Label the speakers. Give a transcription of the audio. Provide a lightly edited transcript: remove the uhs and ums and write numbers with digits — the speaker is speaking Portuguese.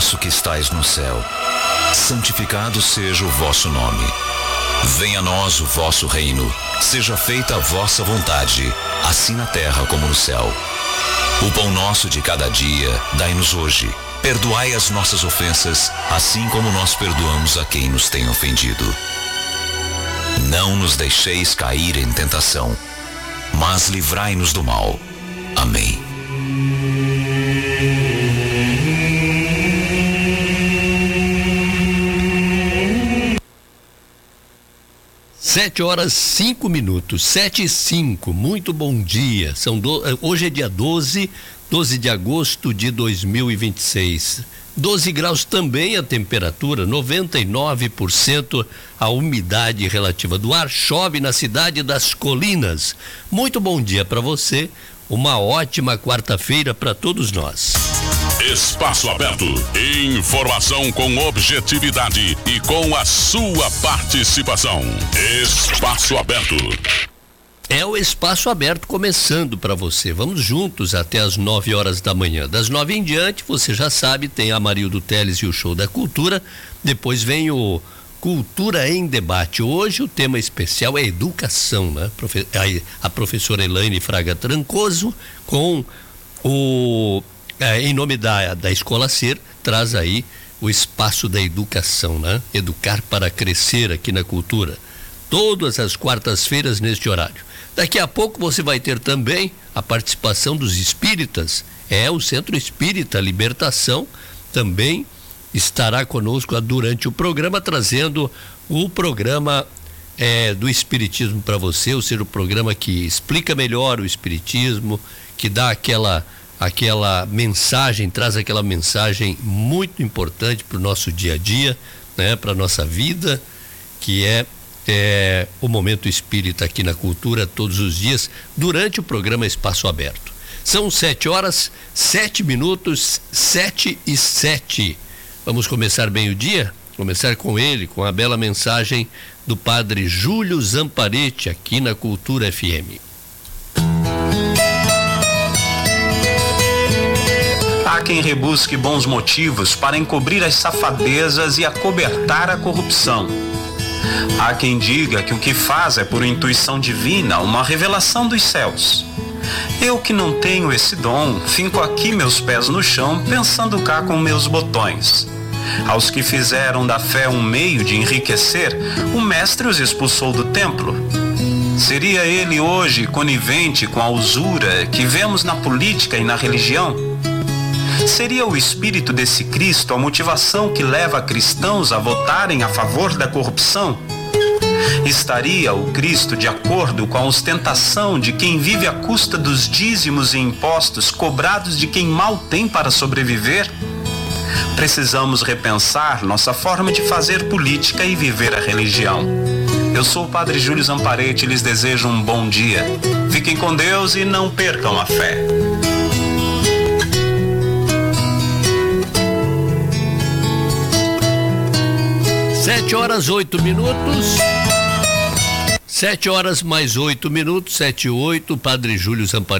Speaker 1: nosso que estais no céu, santificado seja o vosso nome. Venha a nós o vosso reino, seja feita a vossa vontade, assim na terra como no céu. O pão nosso de cada dia, dai-nos hoje. Perdoai as nossas ofensas, assim como nós perdoamos a quem nos tem ofendido. Não nos deixeis cair em tentação, mas livrai-nos do mal. Amém.
Speaker 2: Sete horas 5 minutos, 7:05. Muito bom dia. Hoje é dia 12 de agosto de 2026. 12 graus também a temperatura, 99% a umidade relativa do ar. Chove na cidade das Colinas. Muito bom dia para você. Uma ótima quarta-feira para todos nós.
Speaker 3: Espaço Aberto. Informação com objetividade e com a sua participação. Espaço Aberto.
Speaker 2: É o Espaço Aberto começando para você. Vamos juntos até as 9 horas da manhã. Das 9 em diante, você já sabe, tem a Marildo Teles e o Show da Cultura. Depois vem o Cultura em Debate. Hoje o tema especial é educação, né? A professora Elaine Fraga Trancoso com em nome da Escola Ser, traz aí o espaço da educação, né? Educar para crescer aqui na Cultura. Todas as quartas-feiras neste horário. Daqui a pouco você vai ter também a participação dos espíritas. O Centro Espírita Libertação também estará conosco durante o programa, trazendo o programa do Espiritismo para você, ou seja, o programa que explica melhor o Espiritismo, que dá aquela mensagem, traz aquela mensagem muito importante para o nosso dia a dia, né, para a nossa vida, que é o Momento Espírita aqui na Cultura todos os dias, durante o programa Espaço Aberto. São 7 horas, 7 minutos, 7:07. Vamos começar bem o dia? Começar com ele, com a bela mensagem do Padre Júlio Zamparetti aqui na Cultura FM.
Speaker 4: Há quem rebusque bons motivos para encobrir as safadezas e acobertar a corrupção. Há quem diga que o que faz é por intuição divina, uma revelação dos céus. Eu que não tenho esse dom, finco aqui meus pés no chão, pensando cá com meus botões. Aos que fizeram da fé um meio de enriquecer, o mestre os expulsou do templo. Seria ele hoje conivente com a usura que vemos na política e na religião? Seria o espírito desse Cristo a motivação que leva cristãos a votarem a favor da corrupção? Estaria o Cristo de acordo com a ostentação de quem vive à custa dos dízimos e impostos cobrados de quem mal tem para sobreviver? Precisamos repensar nossa forma de fazer política e viver a religião. Eu sou o Padre Júlio Zamparetti e lhes desejo um bom dia. Fiquem com Deus e não percam a fé.
Speaker 2: 7 horas 8 minutos. 7 horas mais 8 minutos, 7:08, Padre Júlio Zamparetti.